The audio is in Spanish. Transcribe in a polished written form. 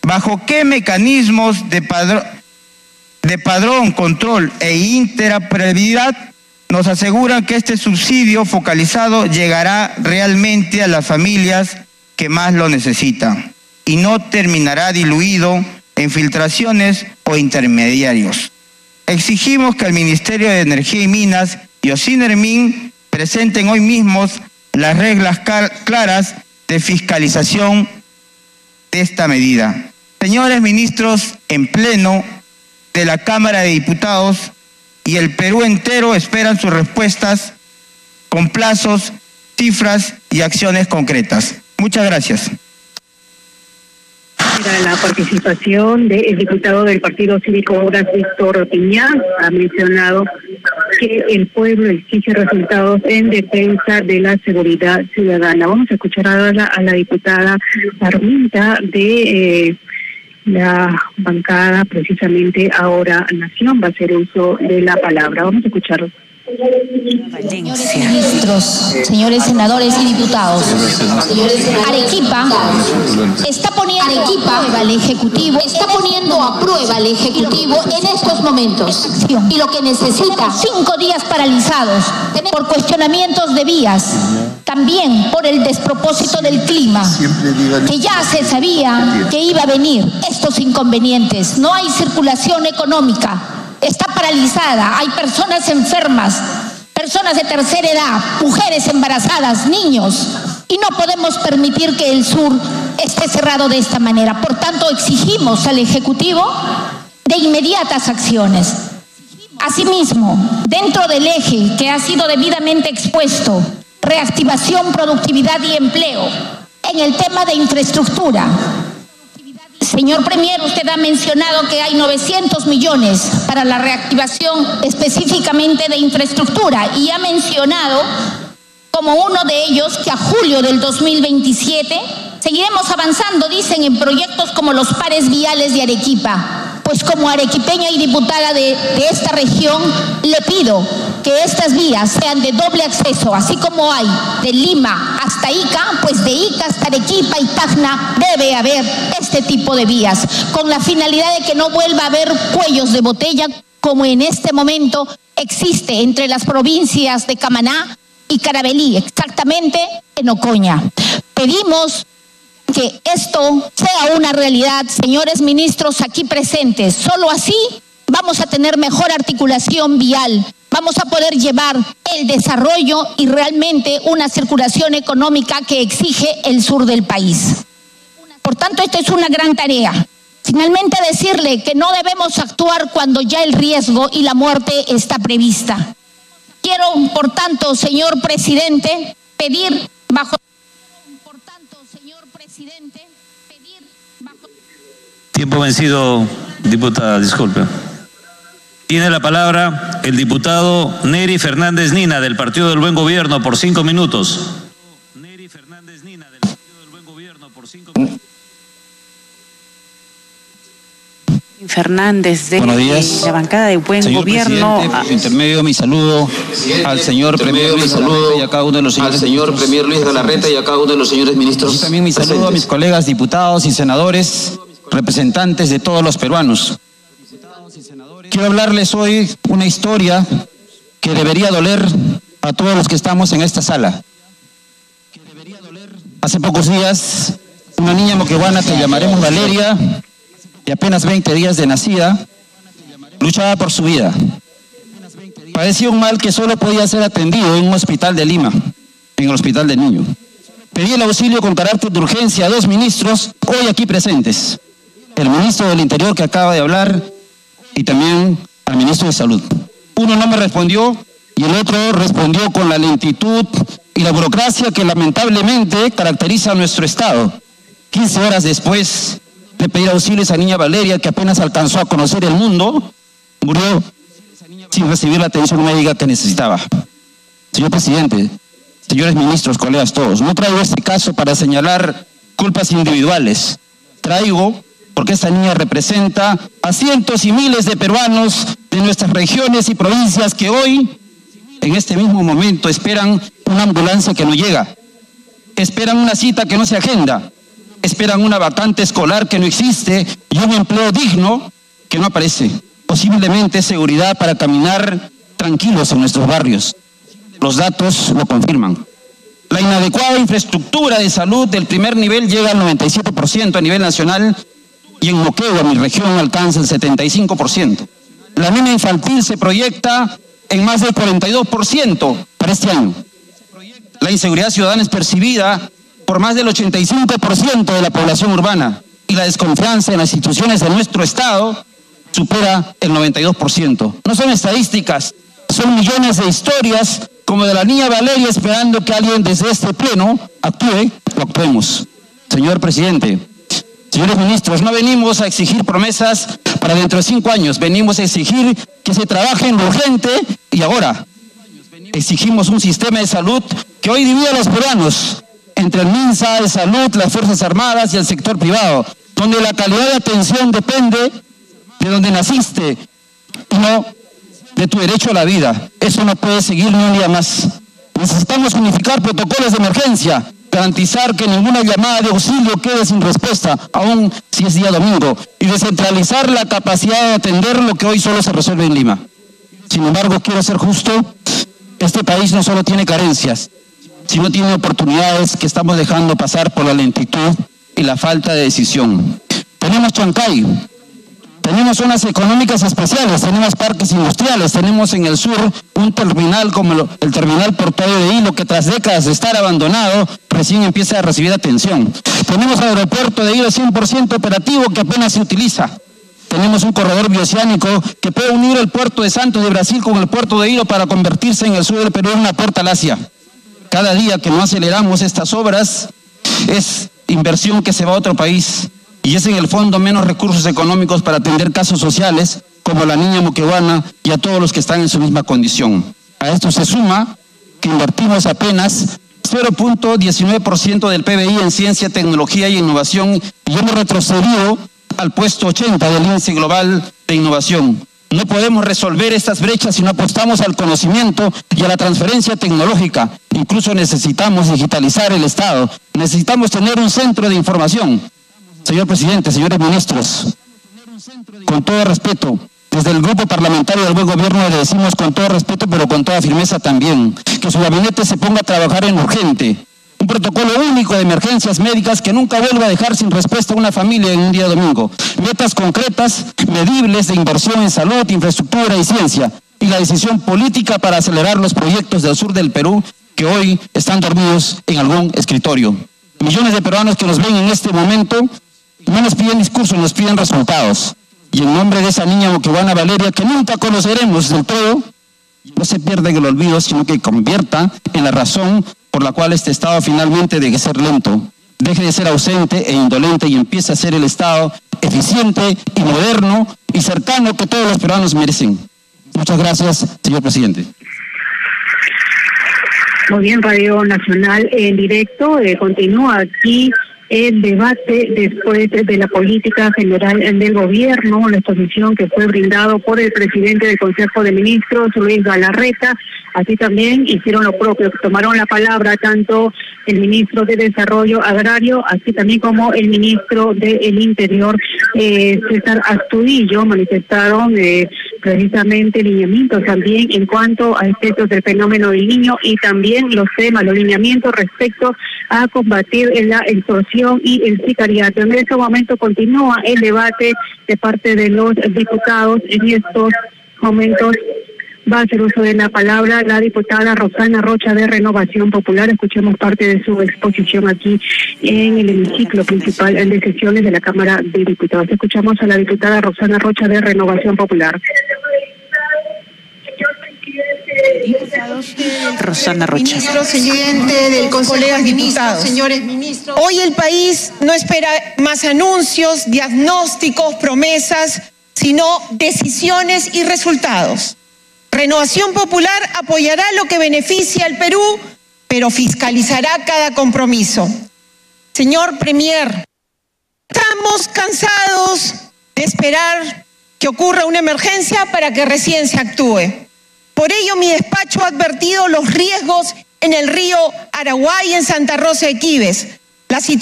¿Bajo qué mecanismos de padrón, control e interoperabilidad nos aseguran que este subsidio focalizado llegará realmente a las familias que más lo necesitan y no terminará diluido en filtraciones o intermediarios? Exigimos que el Ministerio de Energía y Minas y Ocinermin presenten hoy mismos las reglas claras de fiscalización de esta medida. Señores ministros, en pleno de la Cámara de Diputados y el Perú entero esperan sus respuestas con plazos, cifras y acciones concretas. Muchas gracias. La participación del diputado del Partido Cívico Obras, Víctor Piña, ha mencionado que el pueblo exige resultados en defensa de la seguridad ciudadana. Vamos a escuchar ahora a la diputada Arminta de la bancada, precisamente Ahora Nación, va a hacer uso de la palabra. Vamos a escucharlo. Señores ministros, señores senadores y diputados, Arequipa está poniendo a prueba al Ejecutivo en estos momentos, y lo que necesita, 5 días paralizados por cuestionamientos de vías, también por el despropósito del clima, que ya se sabía que iba a venir estos inconvenientes. No hay circulación económica, está paralizada, hay personas enfermas, personas de tercera edad, mujeres embarazadas, niños, y no podemos permitir que el sur esté cerrado de esta manera. Por tanto, exigimos al Ejecutivo de inmediatas acciones. Asimismo, dentro del eje que ha sido debidamente expuesto, reactivación, productividad y empleo, en el tema de infraestructura, señor Premier, usted ha mencionado que hay 900 millones para la reactivación específicamente de infraestructura y ha mencionado como uno de ellos que a julio del 2027 seguiremos avanzando, dicen, en proyectos como los pares viales de Arequipa. Pues como arequipeña y diputada de esta región, le pido que estas vías sean de doble acceso, así como hay de Lima hasta Ica, pues de Ica hasta Arequipa y Tacna debe haber este tipo de vías, con la finalidad de que no vuelva a haber cuellos de botella como en este momento existe entre las provincias de Camaná y Carabalí, exactamente en Ocoña. Pedimos que esto sea una realidad, señores ministros aquí presentes. Solo así vamos a tener mejor articulación vial, vamos a poder llevar el desarrollo y realmente una circulación económica que exige el sur del país. Por tanto, esta es una gran tarea. Finalmente, decirle que no debemos actuar cuando ya el riesgo y la muerte está prevista. Quiero, por tanto, señor presidente, pedir bajo... Tiempo vencido, diputada, disculpe. Tiene la palabra el diputado Neri Fernández Nina, del Partido del Buen Gobierno, por 5 minutos. Neri Fernández Nina, del Partido del Buen Gobierno, por 5 minutos. Fernández de Buenos días. La bancada de Buen Señor Gobierno. Presidente, por su intermedio mi saludo al señor Premier Luis Galarreta y a cada uno de los señores Premier Luis Galarreta y a cada uno de los señores ministros. Y también mi saludo a mis colegas diputados y senadores, representantes de todos los peruanos. Quiero hablarles hoy una historia que debería doler a todos los que estamos en esta sala. Hace pocos días, una niña moquegüana que llamaremos Valeria, de apenas 20 días de nacida, luchaba por su vida. Padecía un mal que solo podía ser atendido en un hospital de Lima, en el Hospital del Niño. Pedí el auxilio con carácter de urgencia a 2 ministros hoy aquí presentes. El ministro del Interior que acaba de hablar y también al ministro de Salud. Uno no me respondió y el otro respondió con la lentitud y la burocracia que lamentablemente caracteriza a nuestro Estado. 15 horas después de pedir auxilio a esa niña Valeria, que apenas alcanzó a conocer el mundo, murió sin recibir la atención médica que necesitaba. Señor presidente, señores ministros, colegas todos, no traigo este caso para señalar culpas individuales. Traigo porque esta niña representa a cientos y miles de peruanos de nuestras regiones y provincias que hoy, en este mismo momento, esperan una ambulancia que no llega, esperan una cita que no se agenda, esperan una vacante escolar que no existe y un empleo digno que no aparece. Posiblemente seguridad para caminar tranquilos en nuestros barrios. Los datos lo confirman. La inadecuada infraestructura de salud del primer nivel llega al 97% a nivel nacional y en Moquegua, mi región, alcanza el 75%. La anemia infantil se proyecta en más del 42% para este año. La inseguridad ciudadana es percibida por más del 85% de la población urbana y la desconfianza en las instituciones de nuestro Estado supera el 92%. No son estadísticas, son millones de historias como de la niña Valeria esperando que alguien desde este pleno actúe, lo actuemos. Señor presidente, señores ministros, no venimos a exigir promesas para dentro de 5 años, venimos a exigir que se trabaje en lo urgente y ahora. Exigimos un sistema de salud que hoy divide a los peruanos entre el MINSA de salud, las Fuerzas Armadas y el sector privado, donde la calidad de atención depende de donde naciste y no de tu derecho a la vida. Eso no puede seguir ni un día más. Necesitamos unificar protocolos de emergencia, garantizar que ninguna llamada de auxilio quede sin respuesta, aun si es día domingo, y descentralizar la capacidad de atender lo que hoy solo se resuelve en Lima. Sin embargo, quiero ser justo, este país no solo tiene carencias, sino tiene oportunidades que estamos dejando pasar por la lentitud y la falta de decisión. Tenemos Chancay, tenemos zonas económicas especiales, tenemos parques industriales, tenemos en el sur un terminal como el terminal portuario de Hilo que tras décadas de estar abandonado recién empieza a recibir atención. Tenemos aeropuerto de Hilo 100% operativo que apenas se utiliza. Tenemos un corredor bioceánico que puede unir el puerto de Santos de Brasil con el puerto de Hilo para convertirse en el sur del Perú en una puerta al Asia. Cada día que no aceleramos estas obras es inversión que se va a otro país y es en el fondo menos recursos económicos para atender casos sociales como la niña moqueguana y a todos los que están en su misma condición. A esto se suma que invertimos apenas 0.19% del PBI en ciencia, tecnología y innovación y hemos retrocedido al puesto 80 del índice global de innovación. No podemos resolver estas brechas si no apostamos al conocimiento y a la transferencia tecnológica. Incluso necesitamos digitalizar el Estado. Necesitamos tener un centro de información. Señor presidente, señores ministros, con todo respeto, desde el Grupo Parlamentario del Buen Gobierno le decimos con todo respeto, pero con toda firmeza también, que su gabinete se ponga a trabajar en urgente. Un protocolo único de emergencias médicas que nunca vuelva a dejar sin respuesta a una familia en un día domingo. Metas concretas, medibles de inversión en salud, infraestructura y ciencia. Y la decisión política para acelerar los proyectos del sur del Perú que hoy están dormidos en algún escritorio. Millones de peruanos que nos ven en este momento no nos piden discursos, nos piden resultados. Y en nombre de esa niña moqueguana Valeria, que nunca conoceremos del todo, no se pierda en el olvido, sino que convierta en la razón por la cual este Estado finalmente deje de ser lento, deje de ser ausente e indolente y empiece a ser el Estado eficiente y moderno y cercano que todos los peruanos merecen. Muchas gracias, señor presidente. Muy bien, Radio Nacional en directo. Continúa aquí el debate después de la política general del gobierno, la exposición que fue brindado por el presidente del Consejo de Ministros, Luis Galarreta. Así también hicieron lo propio, tomaron la palabra tanto el ministro de Desarrollo Agrario, así también como el ministro del Interior, César Astudillo, manifestaron precisamente lineamientos también en cuanto a efectos del fenómeno del Niño y también los temas, los lineamientos respecto a combatir la extorsión y el sicariato. En este momento continúa el debate de parte de los diputados. En estos momentos va a hacer uso de la palabra la diputada Rosana Rocha de Renovación Popular. Escuchemos parte de su exposición aquí en el hemiciclo principal de sesiones de la Cámara de Diputados. Escuchamos a la diputada Rosana Rocha de Renovación Popular. Rosana Rocha. Ministro, presidente del Consejo de Ministros, señores ministros. Hoy el país no espera más anuncios, diagnósticos, promesas, sino decisiones y resultados. Renovación Popular apoyará lo que beneficia al Perú, pero fiscalizará cada compromiso. Señor Premier, estamos cansados de esperar que ocurra una emergencia para que recién se actúe. Por ello, mi despacho ha advertido los riesgos en el río Araguay y en Santa Rosa de Quibes. La situación